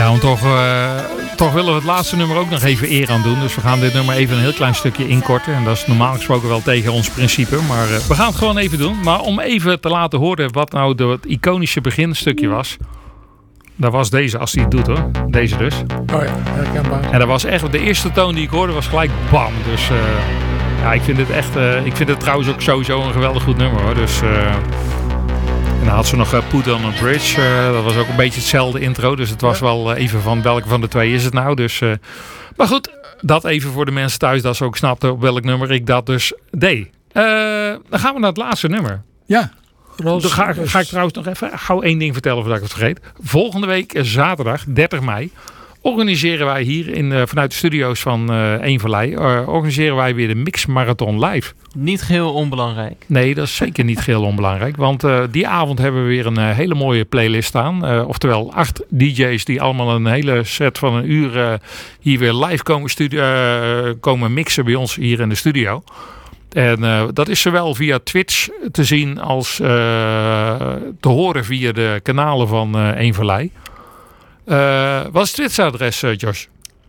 Nou, toch willen we het laatste nummer ook nog even eer aan doen. Dus we gaan dit nummer even een heel klein stukje inkorten. En dat is normaal gesproken wel tegen ons principe. Maar we gaan het gewoon even doen. Maar om even te laten horen wat nou het iconische beginstukje was. Dat was deze, als hij het doet hoor. Deze dus. Oh ja, herkenbaar. En dat was echt, de eerste toon die ik hoorde was gelijk bam. Dus ja, ik vind het echt, ik vind het trouwens ook sowieso een geweldig goed nummer hoor. Dus... En dan had ze nog Put on a Bridge. Dat was ook een beetje hetzelfde intro. Dus het was wel even van welke van de twee is het nou. Dus, maar goed, dat even voor de mensen thuis. Dat ze ook snapten op welk nummer ik dat dus deed. Dan gaan we naar het laatste nummer. Ja. Dan ga ik trouwens nog even gauw één ding vertellen voordat ik het vergeet. Volgende week zaterdag 30 mei organiseren wij hier vanuit de studio's van Eén Vallei organiseren wij weer de Mix Marathon live. Niet geheel onbelangrijk. Nee, dat is zeker niet geheel onbelangrijk. Want die avond hebben we weer een hele mooie playlist staan. Oftewel 8 DJ's die allemaal een hele set van een uur hier weer live komen mixen bij ons hier in de studio. En dat is zowel via Twitch te zien als te horen via de kanalen van Eén Vallei. Wat is het Twitch-adres, Josh?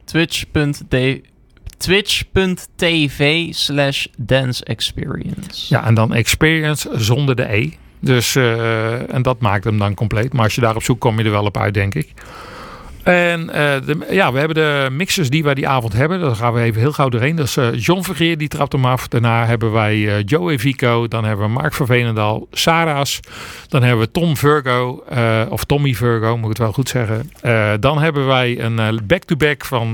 Twitch.tv/danceexperience. Ja, en dan experience zonder de E. Dus, en dat maakt hem dan compleet. Maar als je daarop zoekt, kom je er wel op uit, denk ik. En we hebben de mixers die wij die avond hebben. Daar gaan we even heel gauw doorheen. Dat is John Vergeer, die trapt hem af. Daarna hebben wij Joey Vico. Dan hebben we Mark van Veenendaal. Sarah's. Dan hebben we Tom Virgo. Of Tommy Virgo, moet ik het wel goed zeggen. Dan hebben wij een back-to-back van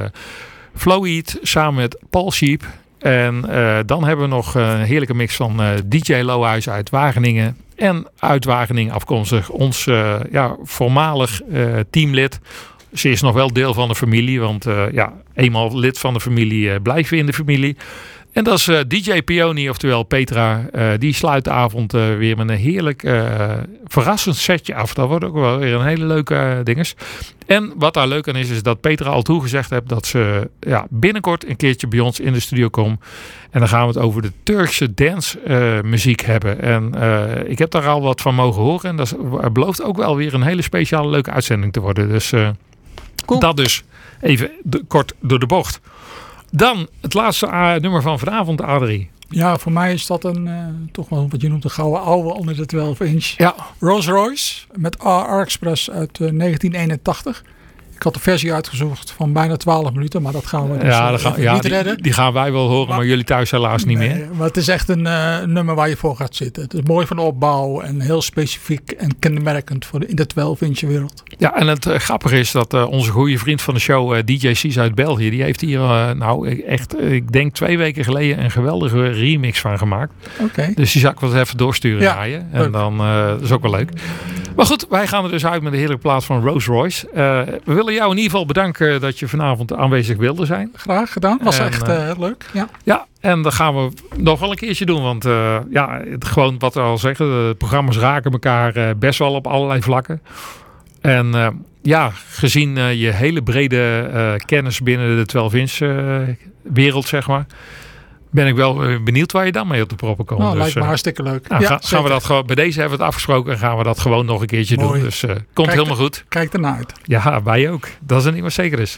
Flow Eat samen met Paul Sheep. En dan hebben we nog een heerlijke mix van DJ Lohuis uit Wageningen. En uit Wageningen afkomstig ons voormalig teamlid. Ze is nog wel deel van de familie. Want eenmaal lid van de familie blijven we in de familie. En dat is DJ Peony, oftewel Petra. Die sluit de avond weer met een heerlijk verrassend setje af. Dat wordt ook wel weer een hele leuke dinges. En wat daar leuk aan is dat Petra al toegezegd heeft dat ze binnenkort een keertje bij ons in de studio komt. En dan gaan we het over de Turkse dance muziek hebben. En ik heb daar al wat van mogen horen. En dat belooft ook wel weer een hele speciale leuke uitzending te worden. Dus cool. Dat dus even kort door de bocht. Dan het laatste nummer van vanavond, Adrie. Ja, voor mij is dat toch wel wat je noemt een gouden ouwe onder de 12 inch. Ja. Rolls Royce met RR Express uit 1981. Ik had de versie uitgezocht van bijna 12 minuten, maar dat gaan we dus niet redden. Die gaan wij wel horen, maar jullie thuis helaas niet meer. Maar het is echt een nummer waar je voor gaat zitten. Het is mooi van de opbouw en heel specifiek en kenmerkend voor in de 12-inch wereld. Ja, en het grappige is dat onze goede vriend van de show, DJ Cies uit België, die heeft hier ik denk 2 weken geleden een geweldige remix van gemaakt. Okay. Dus die zal ik wat even doorsturen naar je. En dan dat is ook wel leuk. Maar goed, wij gaan er dus uit met de heerlijke plaats van Rolls Royce. We willen jou in ieder geval bedanken dat je vanavond aanwezig wilde zijn. Graag gedaan. Was echt heel leuk. Ja, en dat gaan we nog wel een keertje doen. Want gewoon wat we al zeggen, de programma's raken elkaar best wel op allerlei vlakken. En gezien je hele brede kennis binnen de 12-inch wereld, zeg maar, ben ik wel benieuwd waar je dan mee op de proppen komt. Nou, lijkt me hartstikke leuk. Nou, gaan we dat gewoon, bij deze hebben we het afgesproken en gaan we dat gewoon nog een keertje doen. Dus komt helemaal goed. Kijk ernaar uit. Ja, wij ook. Dat is er niet wat zeker is.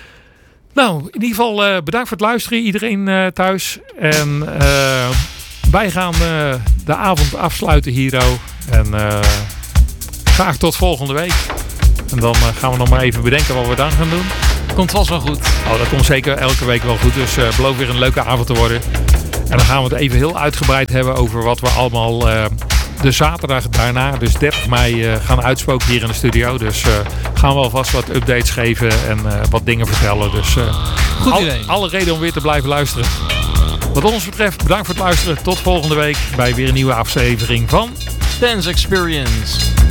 Nou, in ieder geval bedankt voor het luisteren, iedereen thuis. En wij gaan de avond afsluiten hier. En graag tot volgende week. En dan gaan we nog maar even bedenken wat we dan gaan doen. Komt vast wel goed. Oh, dat komt zeker elke week wel goed. Dus beloof weer een leuke avond te worden. En dan gaan we het even heel uitgebreid hebben over wat we allemaal de zaterdag daarna, dus 30 mei, gaan uitspoken hier in de studio. Dus gaan we alvast wat updates geven en wat dingen vertellen. Dus goed idee. Alle reden om weer te blijven luisteren. Wat ons betreft, bedankt voor het luisteren. Tot volgende week bij weer een nieuwe aflevering van Dance Experience.